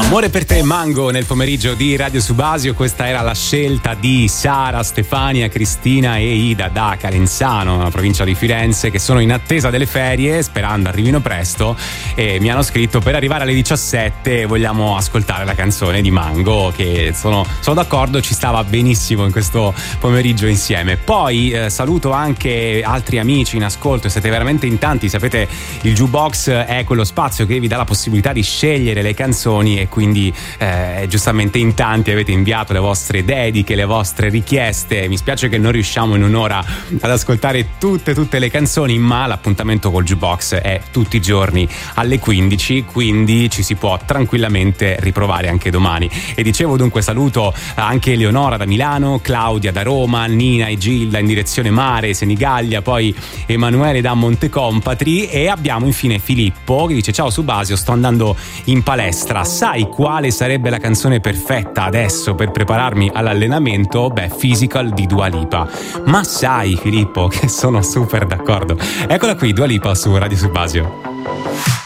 Amore per te, Mango, nel pomeriggio di Radio Subasio. Questa era la scelta di Sara, Stefania, Cristina e Ida da Calenzano, provincia di Firenze, che sono in attesa delle ferie, sperando arrivino presto, e mi hanno scritto: per arrivare alle 17 vogliamo ascoltare la canzone di Mango, che sono d'accordo, ci stava benissimo in questo pomeriggio insieme. Poi saluto anche altri amici in ascolto, siete veramente in tanti. Sapete, il Jukebox è quello spazio che vi dà la possibilità di scegliere le canzoni, e quindi giustamente in tanti avete inviato le vostre dediche, le vostre richieste. Mi spiace che non riusciamo in un'ora ad ascoltare tutte le canzoni, ma l'appuntamento col Jukebox è tutti i giorni alle 15, quindi ci si può tranquillamente riprovare anche domani. E dicevo, dunque, saluto anche Eleonora da Milano, Claudia da Roma, Nina e Gilda in direzione mare, Senigallia, poi Emanuele da Montecompatri, e abbiamo infine Filippo che dice: ciao Subasio, sto andando in palestra, sai quale sarebbe la canzone perfetta adesso per prepararmi all'allenamento? Beh, Physical di Dua Lipa. Ma sai, Filippo, che sono super d'accordo. Eccola qui, Dua Lipa su Radio Subasio.